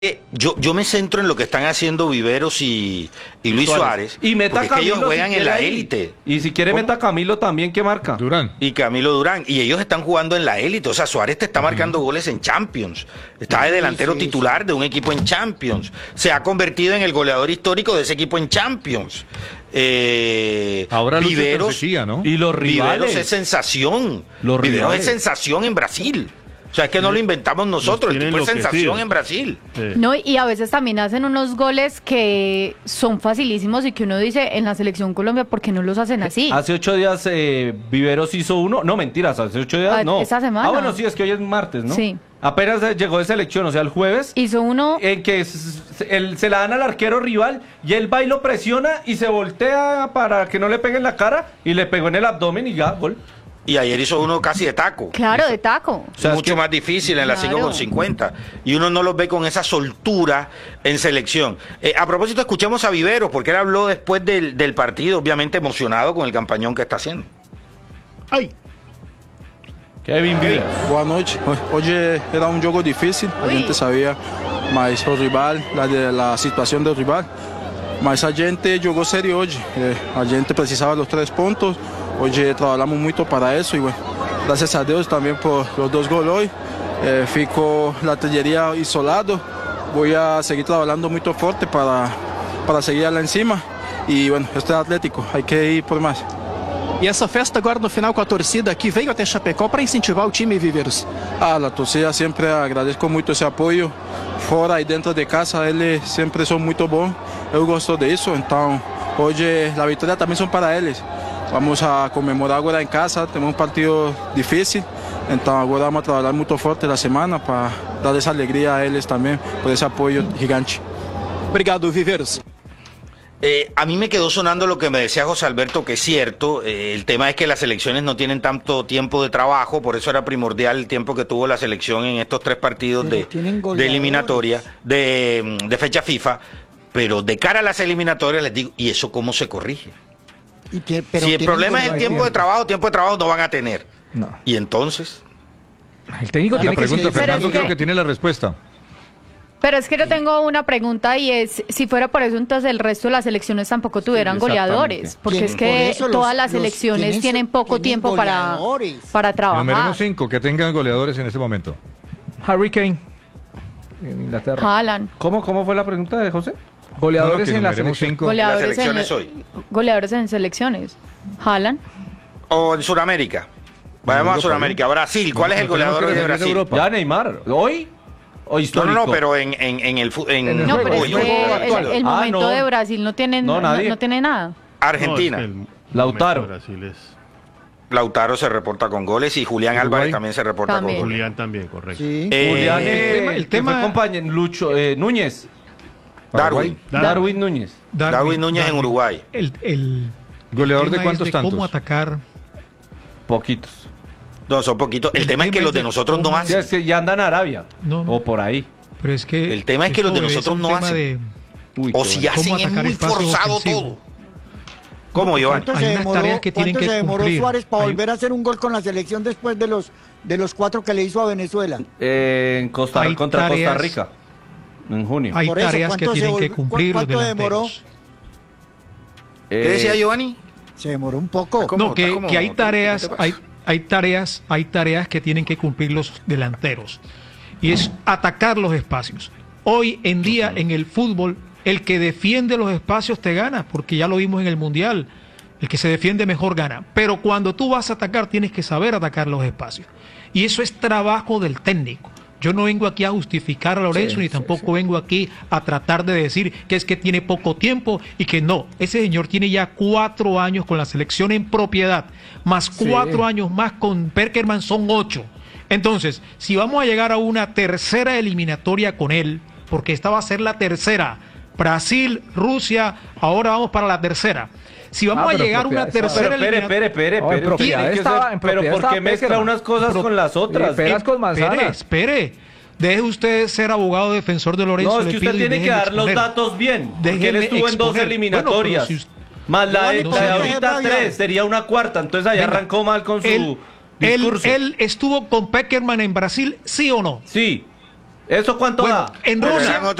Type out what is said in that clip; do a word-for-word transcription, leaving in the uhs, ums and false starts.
Yo, yo me centro en lo que están haciendo Viveros y, y Luis Suárez. Suárez. Y meta porque es que Camilo ellos juegan si en la ahí. élite. Y si quiere ¿Cómo? meta Camilo también, ¿qué marca? Durán. Y Camilo Durán. Y ellos están jugando en la élite. O sea, Suárez te está marcando goles en Champions. Está de delantero sí, sí. titular de un equipo en Champions. Se ha convertido en el goleador histórico de ese equipo en Champions. Eh, Ahora Lucho Viveros, Tercecía, ¿no? Y los rivales. Viveros es sensación. Los Viveros rivales. es sensación en Brasil. O sea, es que no lo inventamos nosotros. El tienen tipo es sensación enloquecidos. en Brasil. Sí. No, y a veces también hacen unos goles que son facilísimos y que uno dice en la selección Colombia, ¿por qué no los hacen así? Hace ocho días eh, Viveros hizo uno. No, mentiras, hace ocho días Ah, no. esta semana. Ah, bueno, sí, es que hoy es martes, ¿no? Sí. Apenas eh, llegó de selección, o sea, el jueves. Hizo uno, En que s- s- él- se la dan al arquero rival y él va y lo presiona y se voltea para que no le pegue en la cara y le pegó en el abdomen y ya, gol. Y ayer hizo uno casi de taco. claro, de taco. O sea, es mucho que- más difícil en la Claro. cinco con cincuenta. Y uno no los ve con esa soltura en selección. Eh, a propósito, escuchemos a Viveros, porque él habló después del, del partido, obviamente emocionado con el campañón que está haciendo. Ay, Kevin Viveros. Boa noite. Hoje era um jogo difícil, a Ui. gente sabia, mas o rival, a, de- a situação do rival, mas a gente jogou sério hoje. Eh, a gente precisava dos três pontos. Hoje trabalhamos muito para isso e bueno, graças a Deus também por os dois gols hoje. Eh, fico a artilharia isolado. Vou a seguir trabalhando muito forte para para seguir lá em cima. E bueno, este é Atlético, hay que ir por mais. E essa festa agora no final com a torcida que veio até Chapecó para incentivar o time, Viveros. Ah, a torcida sempre agradeço muito esse apoio. Fora e dentro de casa, eles sempre são muito bons. Eu gosto disso, então hoje a vitória também são para eles. Vamos a comemorar agora em casa, temos um partido difícil, então agora vamos a trabalhar muito forte na semana para dar essa alegria a eles também, por esse apoio gigante. Obrigado, Viveros. Eh, a mí me quedó sonando lo que me decía José Alberto, que es cierto. Eh, el tema es que las selecciones no tienen tanto tiempo de trabajo, por eso era primordial el tiempo que tuvo la selección en estos tres partidos Pero de, tienen de goleadores. eliminatoria, de, de fecha FIFA. Pero de cara a las eliminatorias les digo, ¿y eso cómo se corrige? Y que- pero Si el tienen problema es el goleadores. tiempo de trabajo, tiempo de trabajo no van a tener. No. Y entonces, El técnico La tiene que pregunta, seguir- Pero Fernando es que- creo que tiene la respuesta. Pero es que yo tengo una pregunta y es, si fuera por eso, entonces el resto de las selecciones tampoco tuvieran exactamente. goleadores, porque Tienen- es por que eso los- todas las los- selecciones tienen- tienen poco tienen tiempo para, goleadores. para trabajar. Numeremos cinco que tengan goleadores en este momento. Harry Kane en Inglaterra. Haaland. ¿Cómo, ¿Cómo fue la pregunta de José? Goleadores No, no, que en la numeremos selección. cinco. Goleadores, Las selecciones en, hoy. goleadores en selecciones. Haaland. o en Sudamérica. Vayamos a Europa, Sudamérica. Brasil, ¿cuál es el No, tenemos goleador que de definir de Brasil? Europa. Ya Neymar. ¿Hoy? ¿O No, histórico? no, no, pero en, en, en el, fu- en, En el No, juego, pero hoy, es hoy, que hoy, el, actual. el Ah, momento no. de Brasil no tiene, No, no, nadie. no tiene nada. Argentina. no, es que el Lautaro. momento de Brasil es... Lautaro se reporta con goles y Julián Uruguay. Álvarez también se reporta También. con goles. Julián también, correcto. Sí. Eh, Julián, el eh, tema- el que tema- fue compañero, Lucho, eh, Núñez. Darwin. Dar- Darwin Núñez. Darwin Núñez en Uruguay. El, el ¿Goleador tema de cuántos es de tantos? cómo atacar. Poquitos. No, son poquitos. El, El tema es tema que es los de de nosotros no cómo- Sí, hacen. es que ya andan a Arabia. No, no. O por ahí. Pero es que El tema es que los de esto nosotros un no tema hacen. de- Uy, O qué si bueno. hacen ¿Cómo es atacar muy espacio forzado ofensivo? todo. ¿Cómo, Giovanni? Hay ¿Cuánto se unas demoró, tareas que tienen cuánto que se demoró cumplir? Suárez para Hay- volver a hacer un gol con la selección después de los de los cuatro que le hizo a Venezuela? Eh, en Costa, Hay contra Costa tareas- Rica. En junio. Hay Por eso, tareas que ¿cuánto se tienen que volvió- cumplir los cuánto demoró? delanteros. Eh, ¿Qué decía Giovanni? Se demoró un poco. ¿Cómo? No, que, ¿Está como- que hay qué- tareas, qué te pasa? hay, hay tareas, hay tareas que tienen que cumplir los delanteros. Y es atacar los espacios. Hoy en día en el fútbol, el que defiende los espacios te gana, porque ya lo vimos en el Mundial. El que se defiende mejor gana. Pero cuando tú vas a atacar, tienes que saber atacar los espacios. Y eso es trabajo del técnico. Yo no vengo aquí a justificar a Lorenzo, Sí, ni sí, tampoco vengo aquí a tratar de decir que es que tiene poco tiempo y que no. Ese señor tiene ya cuatro años con la selección en propiedad, más cuatro años más con Perkerman son ocho. Entonces, si vamos a llegar a una tercera eliminatoria con él, porque esta va a ser la tercera, Brasil, Rusia, ahora vamos para la tercera. Si vamos Ah, a pero llegar a una propiedad, tercera Pero, espere, eliminatoria... espere, espere, No, en espere. propiedad Tiene que estaba- ser- en pero propiedad ¿por qué estaba mezcla Peckerman? unas cosas Pro- con las otras? y peras con manzana. Espere, espere. Deje usted ser abogado defensor de Lorenzo. No, es le que usted pido, y tiene que déjeme dar los exponer. datos bien. Porque él Déjeme estuvo en dos exponer. eliminatorias. Bueno, pero si usted- Más la de, No, la de no, ahorita no, no, tres, no. sería una cuarta. Entonces ahí Venga, arrancó mal con su él, él, discurso. él estuvo con Peckerman en Brasil, ¿sí o no? Sí. ¿Eso cuánto Bueno, da? en Pero Rusia, eran